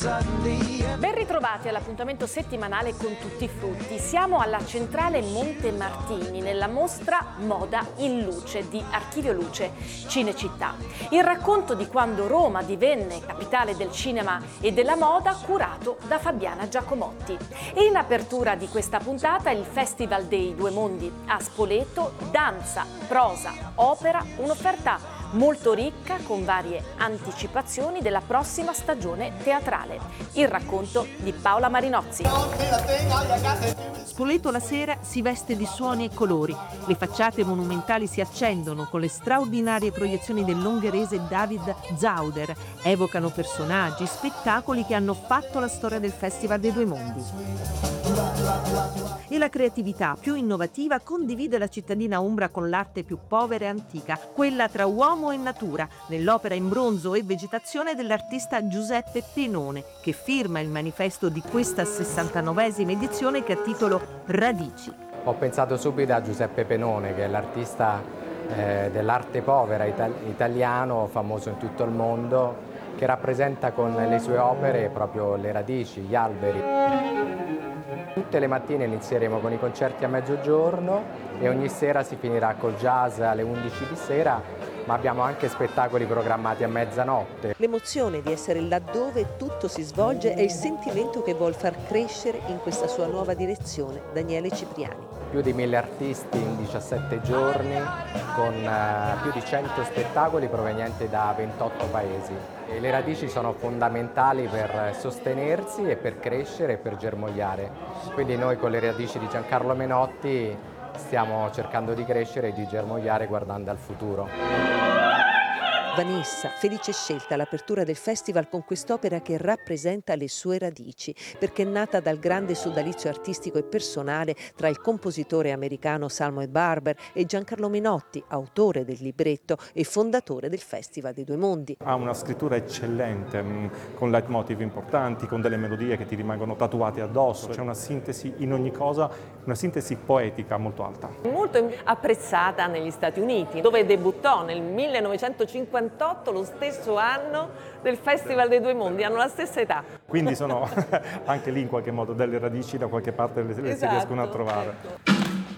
Ben ritrovati all'appuntamento settimanale con Tutti i Frutti. Siamo alla centrale Monte Martini nella mostra Moda in Luce di Archivio Luce Cinecittà. Il racconto di quando Roma divenne capitale del cinema e della moda, curato da Fabiana Giacomotti. E in apertura di questa puntata il Festival dei Due Mondi a Spoleto, danza, prosa, opera, un'offerta molto ricca con varie anticipazioni della prossima stagione teatrale. Il racconto di Paola Marinozzi. Spoleto la sera si veste di suoni e colori. Le facciate monumentali si accendono con le straordinarie proiezioni dell'ungherese David Zauder. Evocano personaggi, spettacoli che hanno fatto la storia del Festival dei Due Mondi. E la creatività più innovativa condivide la cittadina umbra con l'arte più povera e antica, quella tra uomo e natura, nell'opera in bronzo e vegetazione dell'artista Giuseppe Penone, che firma il manifesto di questa 69esima edizione che ha titolo Radici. Ho pensato subito a Giuseppe Penone, che è l'artista dell'arte povera italiano, famoso in tutto il mondo, che rappresenta con le sue opere proprio le radici, gli alberi. Tutte le mattine inizieremo con i concerti a mezzogiorno e ogni sera si finirà col jazz alle 11 di sera, ma abbiamo anche spettacoli programmati a mezzanotte. L'emozione di essere laddove tutto si svolge è il sentimento che vuol far crescere in questa sua nuova direzione Daniele Cipriani. Più di 1000 artisti in 17 giorni, con più di 100 spettacoli provenienti da 28 paesi. E le radici sono fondamentali per sostenersi e per crescere e per germogliare. Quindi noi con le radici di Giancarlo Menotti stiamo cercando di crescere e di germogliare guardando al futuro. Vanessa, felice scelta all'apertura del festival con quest'opera che rappresenta le sue radici, perché è nata dal grande sodalizio artistico e personale tra il compositore americano Samuel Barber e Giancarlo Menotti, autore del libretto e fondatore del Festival dei Due Mondi. Ha una scrittura eccellente, con leitmotiv importanti, con delle melodie che ti rimangono tatuate addosso. C'è una sintesi in ogni cosa, una sintesi poetica molto alta. Molto apprezzata negli Stati Uniti, dove debuttò nel 1958, lo stesso anno del Festival dei Due Mondi, hanno la stessa età. Quindi sono anche lì in qualche modo delle radici, da qualche parte le si riescono a trovare. Ecco.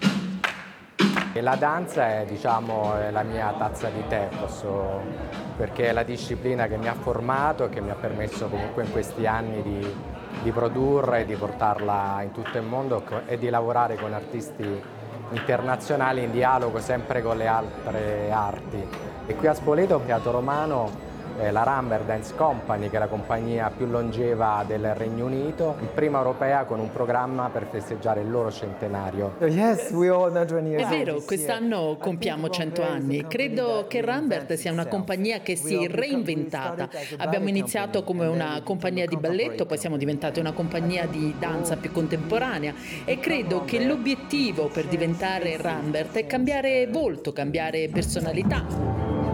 E la danza è, è la mia tazza di tè, perché è la disciplina che mi ha formato e che mi ha permesso comunque in questi anni di produrre e di portarla in tutto il mondo e di lavorare con artisti internazionali in dialogo sempre con le altre arti. E qui a Spoleto, al Teatro Romano, la Rambert Dance Company, che è la compagnia più longeva del Regno Unito, il prima europea con un programma per festeggiare il loro centenario. È vero, quest'anno compiamo 100 anni. Credo che Rambert sia una compagnia che si è reinventata. Abbiamo iniziato come una compagnia di balletto, poi siamo diventati una compagnia di danza più contemporanea e credo che l'obiettivo per diventare Rambert è cambiare volto, cambiare personalità.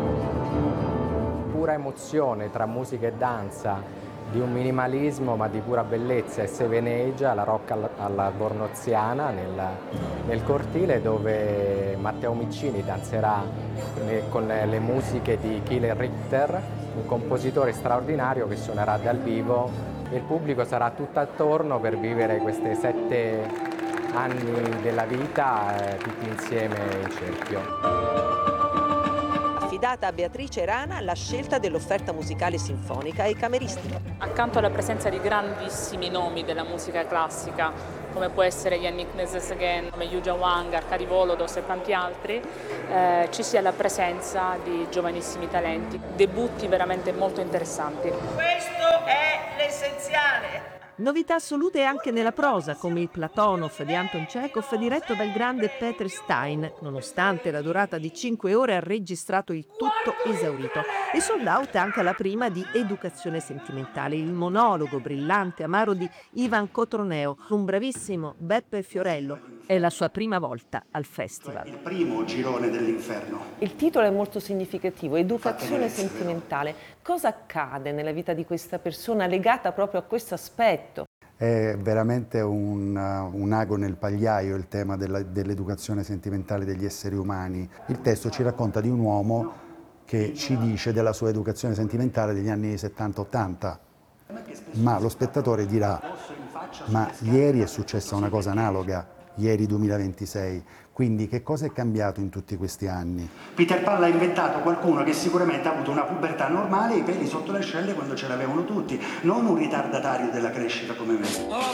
Pura emozione tra musica e danza, di un minimalismo ma di pura bellezza e Seven Age alla rock alla bornoziana nel cortile, dove Matteo Miccini danzerà con le musiche di Killer Richter, un compositore straordinario che suonerà dal vivo, e il pubblico sarà tutto attorno per vivere questi 7 anni della vita tutti insieme in cerchio. Affidata a Beatrice Rana la scelta dell'offerta musicale sinfonica e cameristica. Accanto alla presenza di grandissimi nomi della musica classica, come può essere Yannick Nézet-Séguin, come Yuja Wang, Arkady Volodos e tanti altri, ci sia la presenza di giovanissimi talenti, debutti veramente molto interessanti. Questo è l'essenziale. Novità assolute anche nella prosa, come il Platonov di Anton Chekhov, diretto dal grande Peter Stein. Nonostante la durata di 5 ore, ha registrato il tutto esaurito. E sold out anche alla prima di Educazione sentimentale, il monologo brillante, amaro di Ivan Cotroneo, un bravissimo Beppe Fiorello. È la sua prima volta al festival. Il primo girone dell'inferno. Il titolo è molto significativo, Educazione sentimentale. Cosa accade nella vita di questa persona legata proprio a questo aspetto? È veramente un ago nel pagliaio il tema dell'educazione sentimentale degli esseri umani. Il testo ci racconta di un uomo che ci dice della sua educazione sentimentale degli anni 70-80. Ma lo spettatore dirà, ma ieri è successa una cosa analoga, ieri 2026, quindi che cosa è cambiato in tutti questi anni? Peter Pan ha inventato qualcuno che sicuramente ha avuto una pubertà normale e i peli sotto le ascelle quando ce l'avevano tutti, non un ritardatario della crescita come me.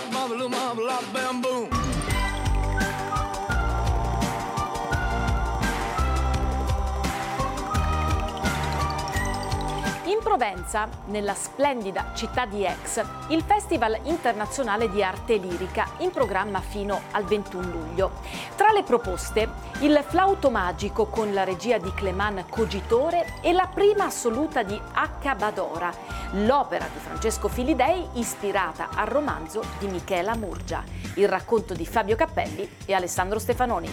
In Provenza, nella splendida città di Aix, il Festival internazionale di arte lirica in programma fino al 21 luglio. Tra le proposte, il flauto magico con la regia di Clément Cogitore e la prima assoluta di H. Badora, l'opera di Francesco Filidei ispirata al romanzo di Michela Murgia, il racconto di Fabio Cappelli e Alessandro Stefanoni.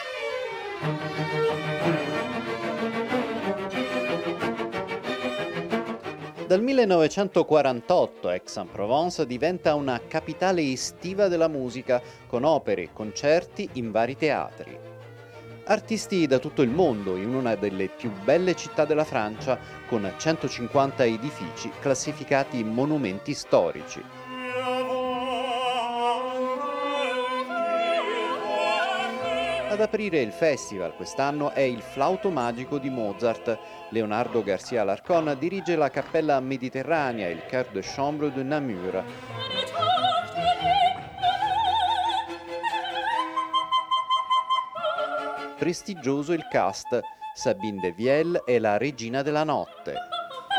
Dal 1948 Aix-en-Provence diventa una capitale estiva della musica, con opere e concerti in vari teatri. Artisti da tutto il mondo in una delle più belle città della Francia, con 150 edifici classificati monumenti storici. Ad aprire il festival quest'anno è il flauto magico di Mozart. Leonardo García Alarcón dirige la Cappella Mediterranea, il Chœur de Chambre de Namur. Prestigioso il cast. Sabine de Viel è la regina della notte.